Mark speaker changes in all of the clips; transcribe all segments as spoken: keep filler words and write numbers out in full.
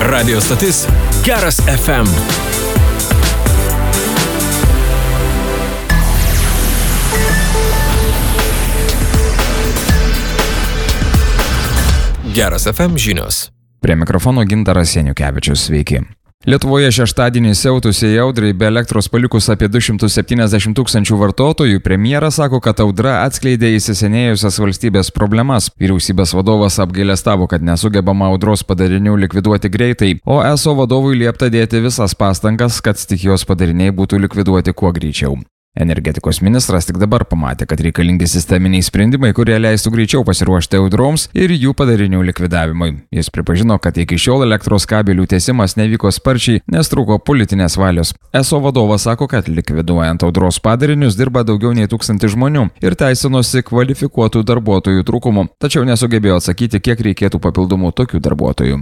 Speaker 1: Radio stotis Geras F M. Geras F M žinios.
Speaker 2: Prie mikrofono Gintaras Janiukevičius, sveiki. Lietuvoje šeštadienį siautusiai audrai be elektros palikus apie du šimtus septyniasdešimt tūkstančių vartotojų, premjeras sako, kad audra atskleidė įsisenėjusias valstybės problemas. Vyriausybės vadovas apgailestavo, kad nesugebama audros padarinių likviduoti greitai, o E S O vadovui liepta dėti visas pastangas, kad stichijos padariniai būtų likviduoti kuo greičiau. Energetikos ministras tik dabar pamatė, kad reikalingi sisteminiai sprendimai, kurie leistų greičiau pasiruošti audroms ir jų padarinių likvidavimui. Jis pripažino, kad iki šiol elektros kabelių tiesimas nevyko sparčiai, nes trūko politinės valios. E S O vadovas sako, kad likviduojant audros padarinius dirba daugiau nei tūkstantį žmonių ir teisinosi kvalifikuotų darbuotojų trūkumu, tačiau nesugebėjo atsakyti, kiek reikėtų papildomų tokių darbuotojų.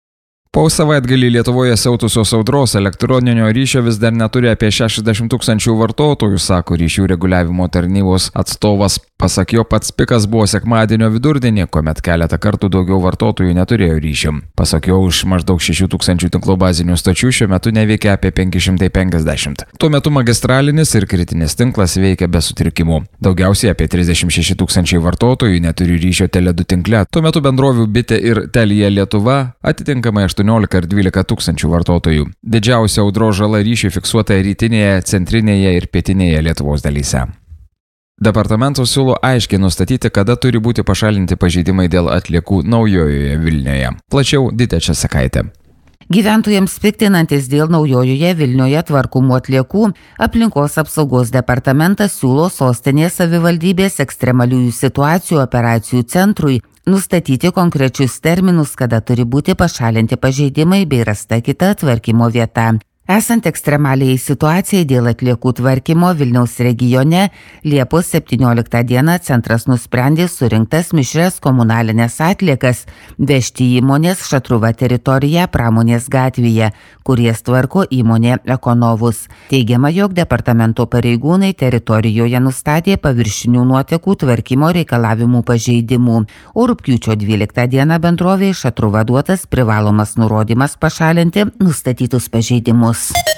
Speaker 2: Po savaitgalį Lietuvoje siautusios audros elektroninio ryšio vis dar neturi apie šešiasdešimt tūkstančių vartotojų, sako ryšių reguliavimo tarnybos atstovas. Pasak jo, pats pikas buvo sekmadienio vidurdienį, kuomet keletą kartų daugiau vartotojų neturėjo ryšio. Pasak jo, už maždaug šešių tūkstančių tinklo bazinių stočių šiuo metu neveikia apie penki šimtai penkiasdešimt. Tuo metu magistralinis ir kritinis tinklas veikia be sutrikimų. Daugiausiai apie trisdešimt šeši tūkstančiai vartotojų neturi ryšio Tele du tinkle. Tuo metu bendrovių Bitė ir Telia Lietuva atitinkamai aštuoniolika ir dvylika tūkstančių vartotojų. Didžiausia audros žala ryšiui fiksuota rytinėje, centrinėje ir pietinėje Lietuvos dalyse. Departamentas siūlo aiškiai nustatyti, kada turi būti pašalinti pažeidimai dėl atliekų Naujojoje Vilnioje. Plačiau Ditė Česakaitė.
Speaker 3: Gyventojams piktinantis dėl Naujojoje Vilnioje tvarkomų atliekų, aplinkos apsaugos departamentas siūlo sostinės savivaldybės ekstremaliųjų situacijų operacijų centrui nustatyti konkrečius terminus, kada turi būti pašalinti pažeidimai bei rasta kita tvarkymo vieta. Esant ekstremaliai situacijai dėl atliekų tvarkymo Vilniaus regione, Liepos septynioliktą dieną centras nusprendė surinktas mišrias komunalinės atliekas vežti įmonės Šatruva teritoriją Pramonės gatvėje, kuries tvarko įmonė Ekonovus. Teigiama, jog departamento pareigūnai teritorijoje nustatė paviršinių nuotekų tvarkymo reikalavimų pažeidimų, o rugpjūčio dvyliktą dieną bendrovei Šatruva duotas privalomas nurodymas pašalinti nustatytus pažeidimus.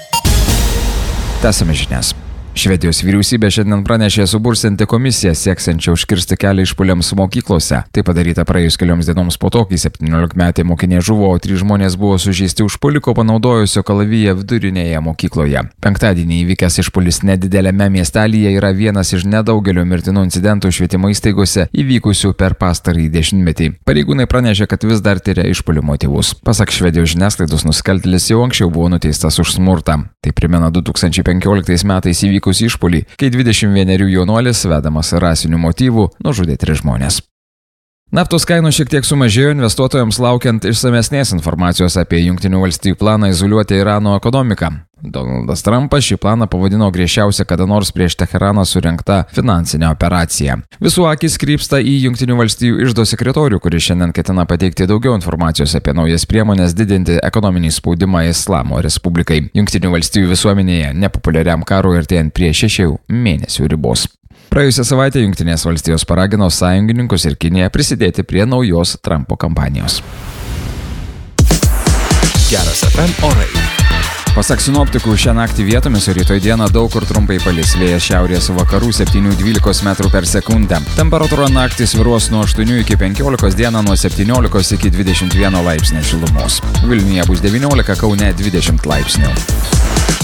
Speaker 2: Tęsiame žinias. Švedijos vyriausybė šiandien pranešė subursianti komisiją sieksiančią užkirsti kelią išpuoliams mokyklose. Tai padaryta praėjus kelioms dienoms po to, kai septyniolikmetė mokinė žuvo, o trys žmonės buvo sužeisti užpuoliko panaudojusio kalaviją vidurinėje mokykloje. Penktadienį įvykęs išpuolis nedidelėme miestelyje yra vienas iš nedaugelio mirtinų incidentų švietimo įstaigose įvykusių per pastarąjį dešimtmetį. Pareigūnai pranešė, kad vis dar tyria išpuolių motyvus. Pasak Švedijos žiniasklaidos, nusikaltėlis jau anksčiau buvo nuteistas už smurtą. Tai primena du tūkstančiai penkioliktais metais įvykusį išpuolį, kai dvidešimt vienerių jaunuolis, vedamas rasinių motyvų, nužudė tris žmonės. Naftos kainų šiek tiek sumažėjo investuotojams laukiant išsamesnės informacijos apie Jungtinių valstijų planą izoliuoti Irano ekonomiką. Donaldas Trumpas šį planą pavadino griežčiausia kada nors prieš Teheraną surengta finansinė operacija. Visų akys krypsta į Jungtinių valstijų iždo sekretorių, kuris šiandien ketina pateikti daugiau informacijos apie naujas priemonės didinti ekonominį spaudimą Islamo Respublikai. Jungtinių valstijų visuomenėje nepopuliariam karui artėjant prie šešių mėnesių ribos. Praėjusią savaitę Jungtinės valstijos paragino sąjungininkus ir Kiniją prisidėti prie naujos Trumpo kampanijos.
Speaker 1: Geras F M orai.
Speaker 2: Pasak sinoptikų, šią naktį vietomis, o rytoj dieną daug kur trumpai palis, vėjas šiaurės vakarų septynių dvylikos metrų per sekundę. Temperatūra naktį svyruos nuo aštuonių iki penkiolikos, dieną nuo septyniolikos iki dvidešimt vieno laipsnio šilumos. Vilniuje bus devyniolika, Kaune dvidešimt laipsnių.